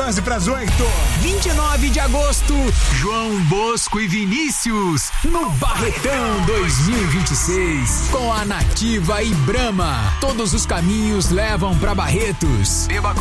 15 para as 8. 29 de agosto, João Bosco e Vinícius, no Barretão 2026, com a Nativa e Brahma. Todos os caminhos levam para Barretos. Beba